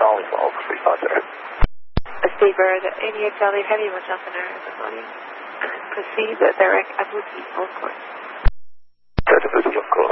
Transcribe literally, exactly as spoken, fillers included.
Charlie twelve, three five zero. Seabird, eighty-eight Charlie Heavy, watch out for there. Good morning. Proceed, direct Abuti, hold course. Direct Abuti, of course.